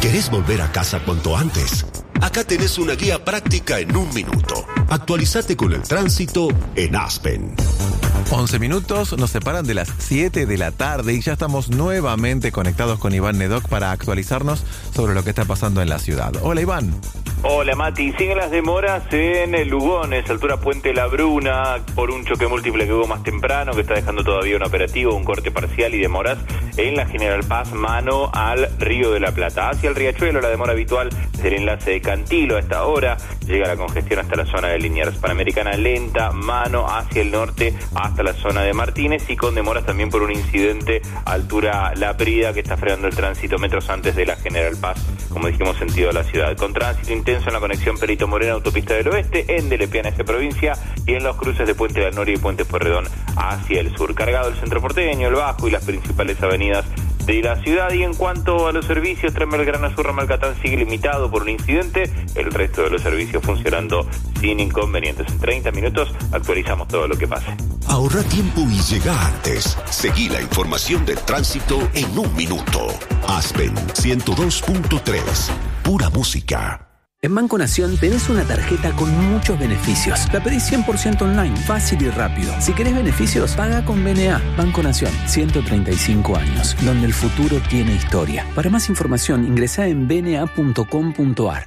¿Querés volver a casa cuanto antes? Acá tenés una guía práctica en 1 minuto. Actualizate con el tránsito en Aspen. 11 minutos nos separan de las 7 de la tarde y ya estamos nuevamente conectados con Iván Nedoc para actualizarnos sobre lo que está pasando en la ciudad. Hola, Iván. Hola, Mati. Siguen las demoras en Lugones, altura Puente La Bruna, por un choque múltiple que hubo más temprano, que está dejando todavía un operativo, un corte parcial y demoras en la General Paz, mano al Río de la Plata. Hacia el Riachuelo, la demora habitual desde el enlace de Cantilo a esta hora, llega la congestión hasta la zona de Liniers. Panamericana lenta, mano hacia el norte hasta la zona de Martínez y con demoras también por un incidente altura La Prida que está frenando el tránsito metros antes de la General Paz, como dijimos, sentido de la ciudad. Con tránsito intenso en la conexión Perito Moreno, autopista del oeste, en Delepiane, provincia, y en los cruces de Puente del Noria y Puente Pueyrredón hacia el sur. Cargado el centro porteño, el Bajo y las principales avenidas de la ciudad. Y en cuanto a los servicios, Tren Belgrano Sur Ramal Catán sigue limitado por un incidente, el resto de los servicios funcionando sin inconvenientes. En 30 minutos actualizamos todo lo que pase. Ahorra tiempo y llega antes. Seguí la información del tránsito en 1 minuto. Aspen 102.3. Pura música. En Banco Nación tenés una tarjeta con muchos beneficios. La pedís 100% online, fácil y rápido. Si querés beneficios, paga con BNA. Banco Nación, 135 años, donde el futuro tiene historia. Para más información, ingresá en bna.com.ar.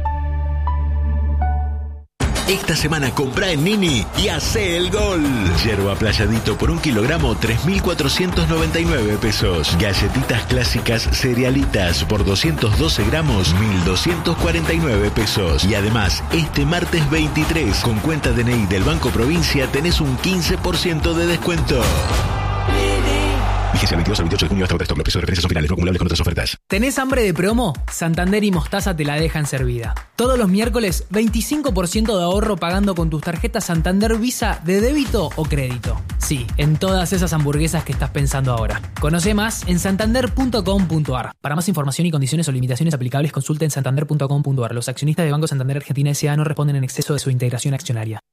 Esta semana comprá en Nini y hacé el gol. Yerba Playadito por 1 kilogramo, 3.499 pesos. Galletitas clásicas cerealitas por 212 gramos, 1.249 pesos. Y además, este martes 23, con cuenta DNI del Banco Provincia, tenés un 15% de descuento. Vigencia del 22 al 28 de junio hasta otro stock. Los precios de referencia son finales, no acumulables con otras ofertas. ¿Tenés hambre de promo? Santander y Mostaza te la dejan servida. Todos los miércoles, 25% de ahorro pagando con tus tarjetas Santander Visa de débito o crédito. Sí, en todas esas hamburguesas que estás pensando ahora. Conoce más en santander.com.ar. Para más información y condiciones o limitaciones aplicables, consulta en santander.com.ar. Los accionistas de Banco Santander Argentina S.A. no responden en exceso de su integración accionaria.